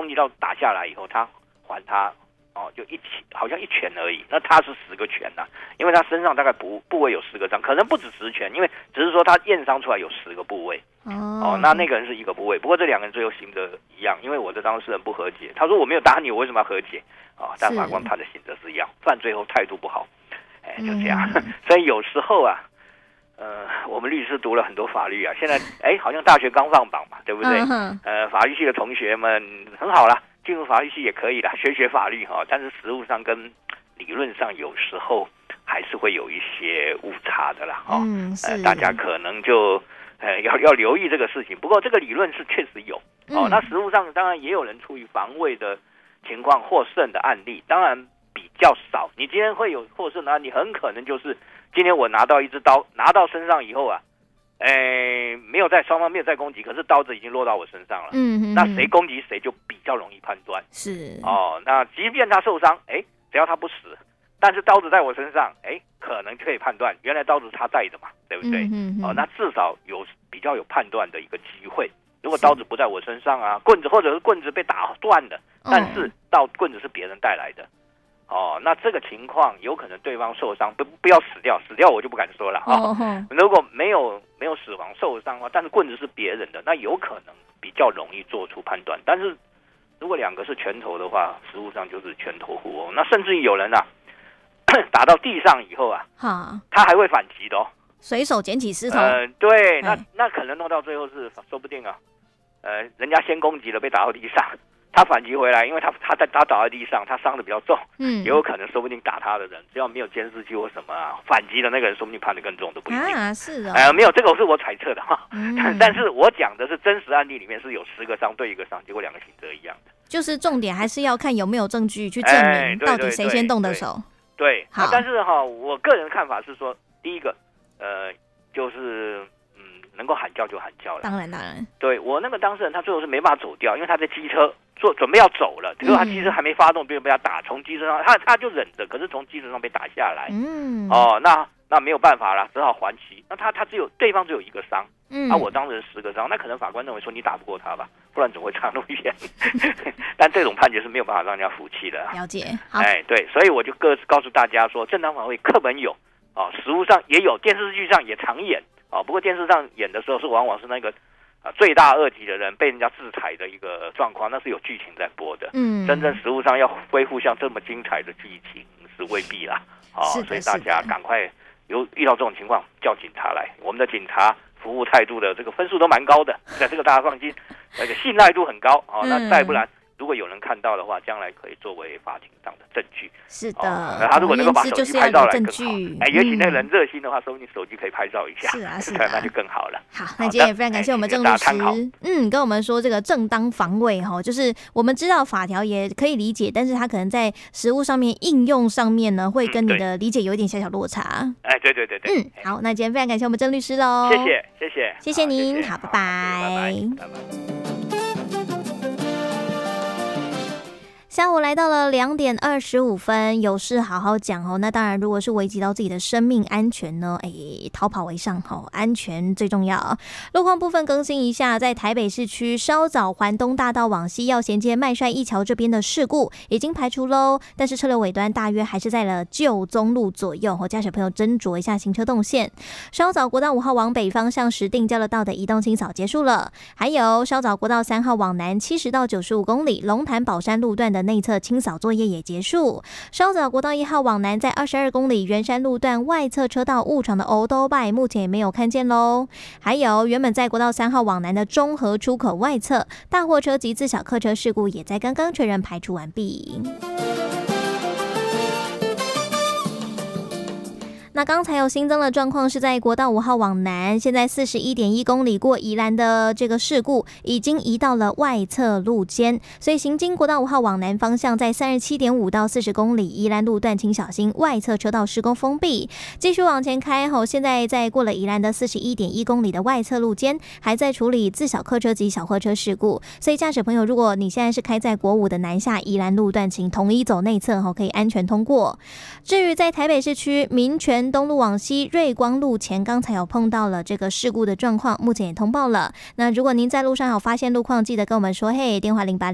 攻击到打下来以后，他还他就好像1拳而已，那他是10个拳呐，因为他身上大概部位有10个伤，可能不止10拳，因为只是说他验伤出来有10个部位。那个人是1个部位，不过这2个人最后刑责一样，因为我的当事人不和解，他说我没有打你，我为什么要和解但法官判的刑责是一样，犯罪后态度不好，就这样。所以有时候啊，我们律师读了很多法律啊，现在好像大学刚放榜嘛，对不对？法律系的同学们很好啦，进入法律系也可以啦，学法律但是实务上跟理论上有时候还是会有一些误差的啦。大家可能就要留意这个事情。不过这个理论是确实有那实务上当然也有人出于防卫的情况获胜的案例，当然比较少。你今天会有获胜的案例，很可能就是今天我拿到一支刀，拿到身上以后啊，双方没有再攻击，可是刀子已经落到我身上了。那谁攻击谁就比较容易判断。是那即便他受伤，只要他不死，但是刀子在我身上，可能就可以判断原来刀子是他带的嘛，对不对？那至少比较有判断的一个机会。如果刀子不在我身上啊，棍子或者是棍子被打断的，但是棍子是别人带来的。那这个情况有可能对方受伤，不要死掉我就不敢说了如果没有死亡受伤的话，但是棍子是别人的，那有可能比较容易做出判断。但是如果2个是拳头的话，实务上就是拳头互殴。那甚至于有人啊打到地上以后啊，他还会反击的随手捡起石头。 对，那可能弄到最后是说不定啊，人家先攻击了，被打到地上。他反击回来，因为他倒在地上，他伤的比较重，也有可能说不定打他的人，只要没有监视器或什么反击的那个人，说不定判得更重都不一定。 是没有，这个是我揣测的但是我讲的是真实案例里面是有10个伤对1个伤，结果2个刑责一样的。 就是重点还是要看有没有证据去证明到底谁先动的手。 对，但是我个人看法是说，第一个就是能够喊叫就喊叫了。当然。对，我那个当事人他最后是没办法走掉，因为他在机车准备要走了，结果他机车还没发动，别人被他打，从机车上他就忍着，可是从机车上被打下来。那没有办法了，只好还击。那他对方只有1个伤，我当时10个伤，那可能法官认为说你打不过他吧，不然怎么会差那么远？但这种判决是没有办法让人家服气的。 了解。 对，所以我就告诉大家说，正当防卫课本有实务上也有，电视剧上也常演不过电视上演的时候往往是那个罪大恶极的人被人家制裁的一个状况，那是有剧情在播的。真正实务上要恢复像这么精彩的剧情是未必啦。所以大家赶快遇到这种情况叫警察来，我们的警察服务态度的这个分数都蛮高的，这个大家放心，那个信赖度很高那再不然如果有人看到的话，将来可以作为法庭上的证据。是的，他如果能够把手机拍照来更好。尤其那个人热心的话，说不定手机可以拍照一下。是那就更好了。好， 那今天也非常感谢我们郑律师，跟我们说这个正当防卫就是我们知道法条也可以理解，但是他可能在实务上面应用上面呢，会跟你的理解有一点小小落差。 对。 好，那今天非常感谢我们郑律师喽。谢谢您，好，拜拜。下午来到了2点25分，有事好好讲那当然，如果是危及到自己的生命安全呢，逃跑为上安全最重要。路况部分更新一下，在台北市区稍早环东大道往西要衔接麦帅一桥这边的事故已经排除喽，但是车流尾端大约还是在了旧宗路左右驾驶朋友斟酌一下行车动线。稍早国道5号往北方向时定交流道的移动清扫结束了，还有稍早国道3号往南70到95公里龙潭宝山路段的内侧清扫作业也结束。稍早国道1号往南在22公里圆山路段外侧车道误闯的欧兜拜目前也没有看见咯。还有原本在国道3号往南的中和出口外侧大货车及自小客车事故也在刚刚确认排除完毕。那刚才有新增的状况是在国道5号往南，现在41.1公里过宜兰的这个事故已经移到了外侧路肩，所以行经国道5号往南方向在37.5到40公里宜兰路段请小心外侧车道施工封闭。继续往前开后，现在在过了宜兰的41.1公里的外侧路肩还在处理自小客车及小货车事故，所以驾驶朋友如果你现在是开在国5的南下宜兰路段，请统一走内侧可以安全通过。至于在台北市区民权东路往西瑞光路前，刚才有碰到了这个事故的状况，目前也通报了。那如果您在路上有发现路况，记得跟我们说，电话08